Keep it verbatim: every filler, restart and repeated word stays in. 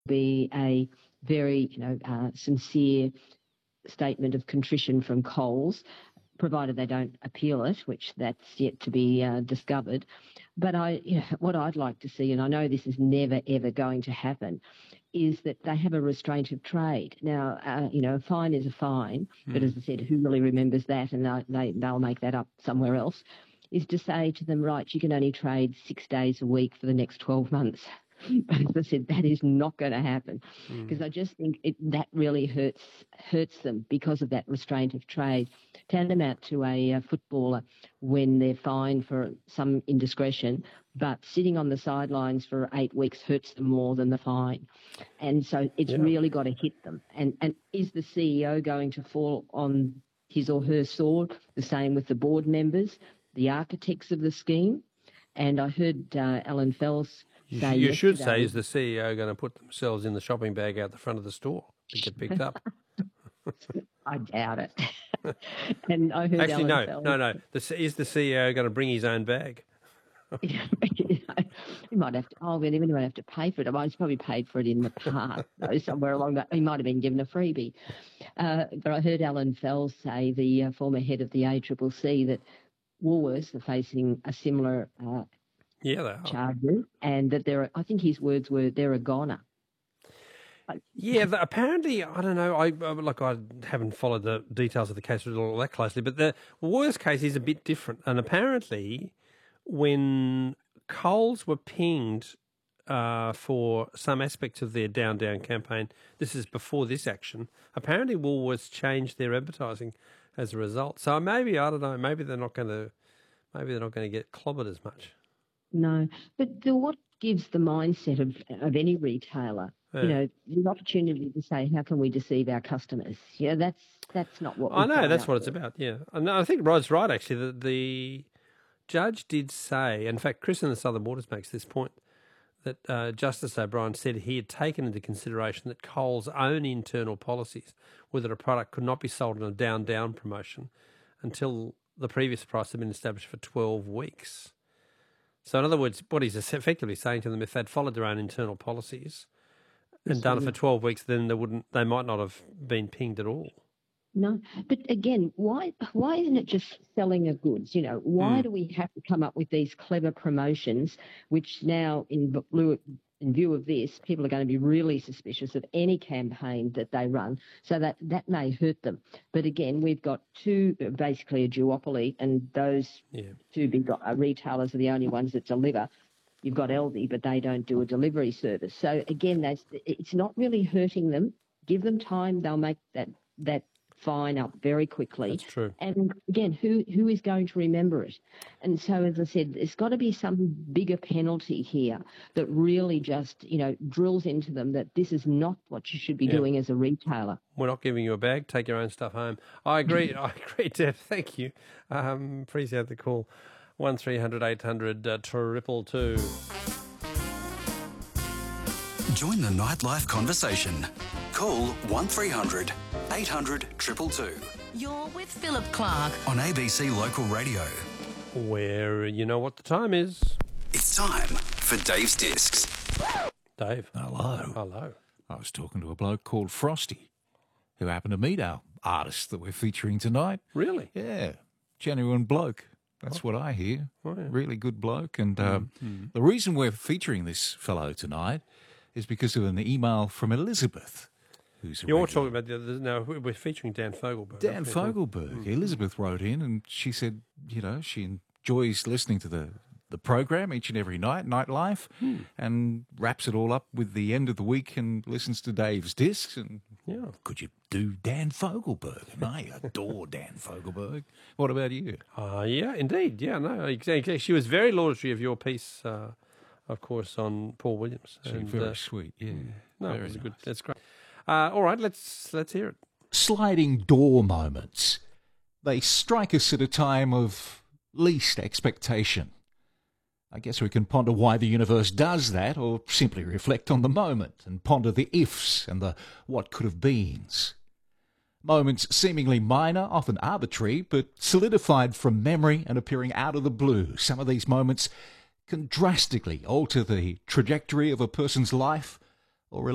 be a very, you know, uh, sincere statement of contrition from Coles, provided they don't appeal it, which that's yet to be uh, discovered. But I, you know, what I'd like to see, and I know this is never, ever going to happen, is that they have a restraint of trade. Now, uh, you know, a fine is a fine, mm. but as I said, who really remembers that, and they, they, they'll make that up somewhere else, is to say to them, right, you can only trade six days a week for the next twelve months. But as I said, that is not going to happen, because mm. I just think it, that really hurts hurts them because of that restraint of trade. Tantamount to a, a footballer when they're fined for some indiscretion, but sitting on the sidelines for eight weeks hurts them more than the fine. And so it's yeah. really got to hit them. And, and is the C E O going to fall on his or her sword? The same with the board members, the architects of the scheme. And I heard uh, Alan Fells say You, you should yesterday, say, is the C E O going to put themselves in the shopping bag out the front of the store to get picked up? I doubt it. And I heard Actually, Alan no, Fells, no, no. The, is the C E O going to bring his own bag? You know, he might have to. Oh, well, he might have to pay for it. Well, he's probably paid for it in the past, though, somewhere along that. He might have been given a freebie. Uh, but I heard Alan Fells say, the uh, former head of the A C C C, that Woolworths are facing a similar uh, yeah, they are. charges, and that they're. I think his words were, "They're a goner." Yeah, the, apparently, I don't know, I like I haven't followed the details of the case all that closely, but the Woolworths case is a bit different. And apparently, when Coles were pinged uh, for some aspects of their Down Down campaign, this is before this action, apparently Woolworths changed their advertising as a result. So maybe, I don't know, maybe they're not going to, maybe they're not going to get clobbered as much. No, but the, what gives the mindset of, of any retailer, yeah. you know, the opportunity to say, how can we deceive our customers? Yeah, that's that's not what we I know, that's what for. it's about, yeah. And I think Rod's right, actually. The, the judge did say, in fact, Chris in the Southern Waters makes this point, that uh, Justice O'Brien said he had taken into consideration that Coles' own internal policies were that a product could not be sold on a down-down promotion until the previous price had been established for twelve weeks. So in other words, what he's effectively saying to them, if they'd followed their own internal policies and yes, done it for twelve weeks, then they wouldn't, they might not have been pinged at all. No, but again, why why isn't it just selling of goods? You know, why mm. do we have to come up with these clever promotions, which now, in blue, in view of this, people are going to be really suspicious of any campaign that they run, so that that may hurt them. But again, we've got two, basically a duopoly, and those yeah. two big retailers are the only ones that deliver. You've got Aldi, but they don't do a delivery service. So again, that's, it's not really hurting them. Give them time; they'll make that that. fine up very quickly. That's true. And again, who who is going to remember it? And so, as I said, there's got to be some bigger penalty here that really just, you know, drills into them that this is not what you should be yeah. doing as a retailer. We're not giving you a bag. Take your own stuff home. I agree. I agree, Deb. Thank you. Um, appreciate the call. One three hundred eight hundred uh, triple two. Join the nightlife conversation. Call one three hundred eight hundred two two two. You're with Philip Clark on A B C Local Radio. Where you know what the time is. It's time for Dave's Discs. Dave. Hello. Hello. I was talking to a bloke called Frosty, who happened to meet our artist that we're featuring tonight. Really? Yeah. Genuine bloke. That's oh. what I hear. Oh, yeah. Really good bloke. And um, mm-hmm. the reason we're featuring this fellow tonight is because of an email from Elizabeth. Who's You're talking about the other, no, we're featuring Dan Fogelberg. Dan Fogelberg. Mm-hmm. Elizabeth wrote in and she said, you know, she enjoys listening to the, the program each and every night, Nightlife, hmm. and wraps it all up with the end of the week and listens to Dave's Discs. And yeah. could you do Dan Fogelberg? And I adore Dan Fogelberg. What about you? Uh, yeah, indeed. Yeah, no, exactly. She was very laudatory of your piece, uh, of course, on Paul Williams. She's and, very uh, sweet, yeah. No, very it was nice. good. That's great. Uh, all right, let's let's hear it. Sliding door moments. They strike us at a time of least expectation. I guess we can ponder why the universe does that, or simply reflect on the moment and ponder the ifs and the what could have beens. Moments seemingly minor, often arbitrary, but solidified from memory and appearing out of the blue. Some of these moments can drastically alter the trajectory of a person's life,